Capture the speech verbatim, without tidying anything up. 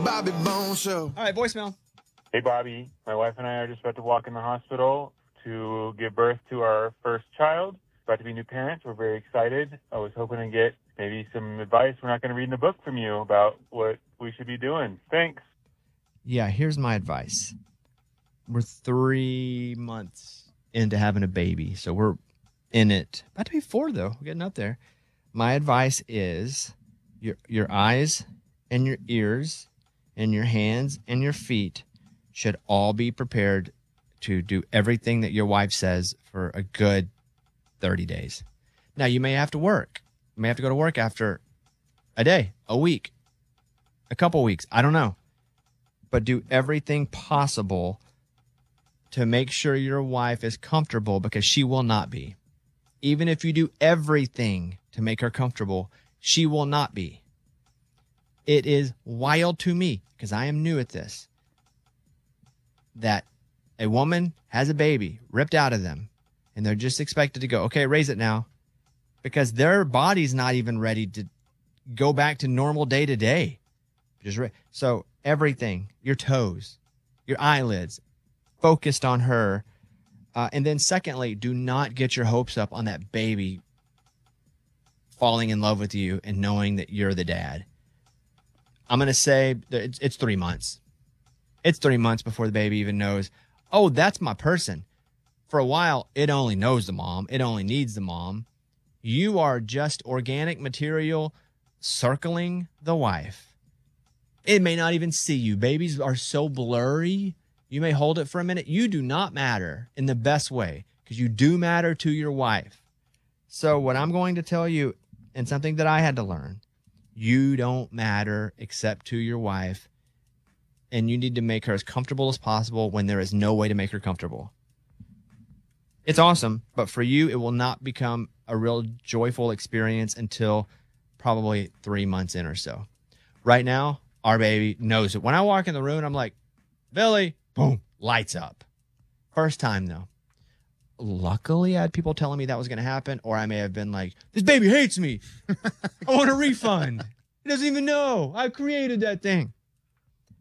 Bobby Bones Show. All right, voicemail. Hey, Bobby. My wife and I are just about to walk in the hospital to give birth to our first child. About to be new parents. We're very excited. I was hoping to get maybe some advice. We're not going to read in the book from you about what we should be doing. Thanks. Yeah, here's my advice. We're three months into having a baby, so we're in it. About to be four, though. We're getting up there. My advice is your your eyes and your ears and your hands and your feet should all be prepared to do everything that your wife says for a good thirty days. Now, you may have to work. You may have to go to work after a day, a week, a couple weeks. I don't know. But do everything possible to make sure your wife is comfortable, because she will not be. Even if you do everything to make her comfortable, she will not be. It is wild to me, because I am new at this, that a woman has a baby ripped out of them and they're just expected to go, okay, raise it now, because their body's not even ready to go back to normal day to day. Just re- so everything, your toes, your eyelids, focused on her. Uh, and then secondly, do not get your hopes up on that baby falling in love with you and knowing that you're the dad. I'm going to say that it's, it's three months. It's three months before the baby even knows, oh, that's my person. For a while, it only knows the mom. It only needs the mom. You are just organic material circling the wife. It may not even see you. Babies are so blurry. You may hold it for a minute. You do not matter in the best way, because you do matter to your wife. So what I'm going to tell you, and something that I had to learn, you don't matter except to your wife. And you need to make her as comfortable as possible when there is no way to make her comfortable. It's awesome, but for you, it will not become a real joyful experience until probably three months in or so. Right now, our baby knows it. When I walk in the room, I'm like, Billy, boom, lights up. First time, though. Luckily, I had people telling me that was going to happen, or I may have been like, this baby hates me. I want a refund. He doesn't even know I created that thing.